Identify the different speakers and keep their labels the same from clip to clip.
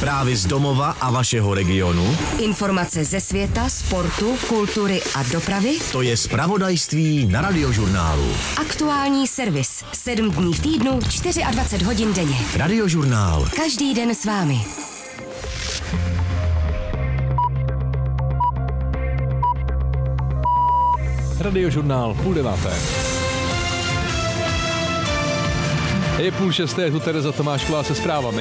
Speaker 1: Zprávy z domova a vašeho regionu.
Speaker 2: Informace ze světa, sportu, kultury a dopravy.
Speaker 1: To je zpravodajství na Radiožurnálu.
Speaker 2: Aktuální servis. 7 dní v týdnu, 24 hodin denně.
Speaker 1: Radiožurnál.
Speaker 2: Každý den s vámi.
Speaker 3: Radiožurnál 8:30. Je 5:30, je tu Tereza Tomášková se zprávami.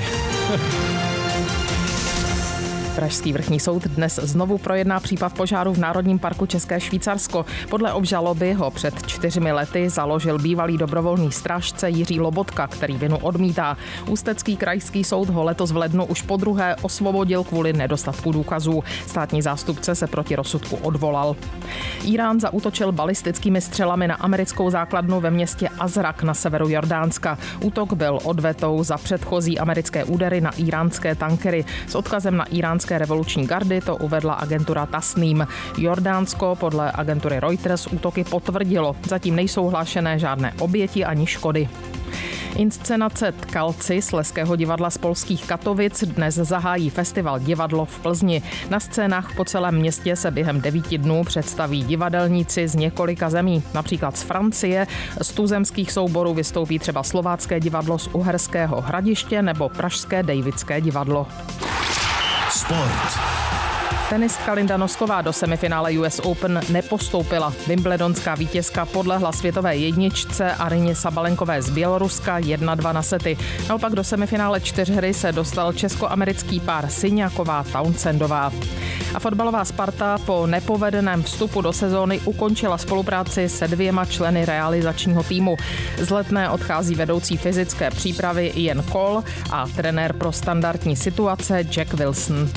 Speaker 4: Pražský vrchní soud dnes znovu projedná případ požáru v Národním parku České Švýcarsko. Podle obžaloby ho před 4 lety založil bývalý dobrovolný strážce Jiří Lobotka, který vinu odmítá. Ústecký krajský soud ho letos v lednu už podruhé osvobodil kvůli nedostatku důkazů. Státní zástupce se proti rozsudku odvolal. Írán zaútočil balistickými střelami na americkou základnu ve městě Azraq na severu Jordánska. Útok byl odvetou za předchozí americké údery na íránské tankery. S odkazem na íránské revoluční gardy to uvedla agentura Tasnim. Jordánsko podle agentury Reuters útoky potvrdilo. Zatím nejsou hlášené žádné oběti ani škody. Inscenace Tkalci Slezského divadla z polských Katovic dnes zahájí festival Divadlo v Plzni. Na scénách po celém městě se během 9 dnů představí divadelníci z několika zemí, například z Francie. Z tuzemských souborů vystoupí třeba Slovácké divadlo z Uherského Hradiště nebo Pražské Davidské divadlo.
Speaker 1: Sport.
Speaker 4: Tenistka Linda Nosková do semifinále US Open nepostoupila. Wimbledonská vítězka podlehla světové jedničce Aryně Sabalenkové z Běloruska 1-2 na sety. Naopak do semifinále 4hry se dostal česko-americký pár Syňáková Townsendová. A fotbalová Sparta po nepovedeném vstupu do sezóny ukončila spolupráci se 2 členy realizačního týmu. Z Letné odchází vedoucí fyzické přípravy Ian Cole a trenér pro standardní situace Jack Wilson.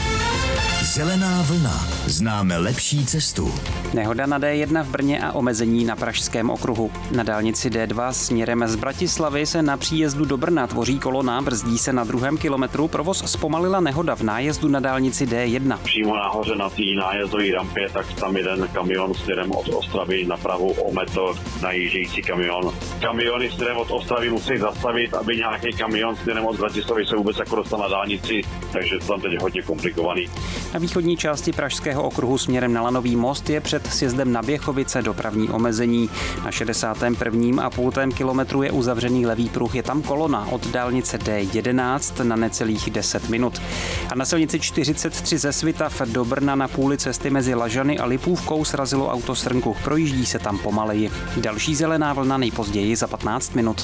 Speaker 1: Zelená vlna. Známe lepší cestu.
Speaker 5: Nehoda na D1 v Brně a omezení na Pražském okruhu. Na dálnici D2 směrem z Bratislavy se na příjezdu do Brna tvoří kolona, brzdí se na 2. kilometru, provoz zpomalila nehoda v nájezdu na dálnici D1.
Speaker 6: Přímo nahoře na té nájezdové rampě, tak tam jeden kamion směrem od Ostravy na pravou ometl najíždějící kamion. Kamiony směrem od Ostravy musí zastavit, aby nějaký kamion směrem od Bratislavy se vůbec jako dostal na dálnici, takže to tam teď je hodně komplikovaný.
Speaker 5: Na východní části Pražského okruhu směrem na Lanový most je před sjezdem na Běchovice dopravní omezení. Na 61,5 kilometru je uzavřený levý pruh, je tam kolona od dálnice D11 na necelých 10 minut. A na silnici 43 ze Svitav do Brna na půli cesty mezi Lažany a Lipůvkou srazilo auto srnku. Projíždí se tam pomaleji. Další zelená vlna nejpozději za 15 minut.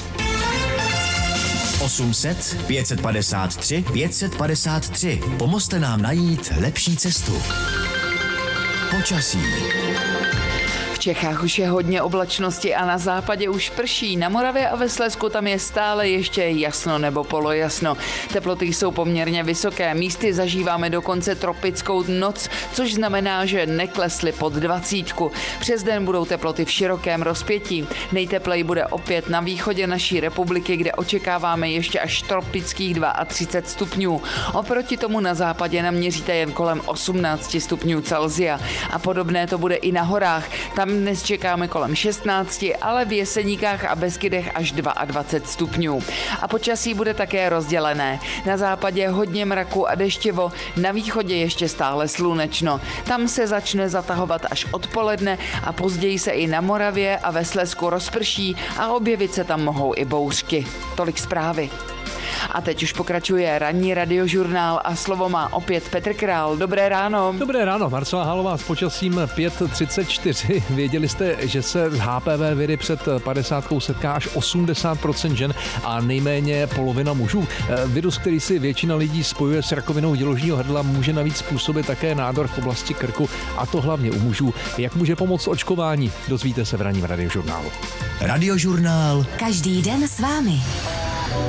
Speaker 1: 800 553 553. Pomozte nám najít lepší cestu. Počasí.
Speaker 7: V Čechách už je hodně oblačnosti a na západě už prší. Na Moravě a ve Slezsku tam je stále ještě jasno nebo polojasno. Teploty jsou poměrně vysoké, místy zažíváme dokonce tropickou noc, což znamená, že neklesly pod 20. Přes den budou teploty v širokém rozpětí. Nejtepleji bude opět na východě naší republiky, kde očekáváme ještě až tropických 32 stupňů. Oproti tomu na západě naměříte jen kolem 18 stupňů Celsia. A podobné to bude i na horách. Tam dnes čekáme kolem 16, ale v Jeseníkách a Beskydech až 22 stupňů. A počasí bude také rozdělené. Na západě hodně mraku a deštivo, na východě ještě stále slunečno. Tam se začne zatahovat až odpoledne a později se i na Moravě a ve Slezsku rozprší a objevit se tam mohou i bouřky. Tolik zprávy. A teď už pokračuje ranní radiožurnál a slovo má opět Petr Král. Dobré ráno.
Speaker 3: Dobré ráno, Marcela Halová s počasím 5:34. Věděli jste, že se z HPV viry před 50 setká až 80% žen a nejméně polovina mužů. Virus, který si většina lidí spojuje s rakovinou děložního hrdla, může navíc způsobit také nádor v oblasti krku, a to hlavně u mužů. Jak může pomoct očkování? Dozvíte se v ranním radiožurnálu.
Speaker 1: Radiožurnál.
Speaker 2: Každý den s vámi.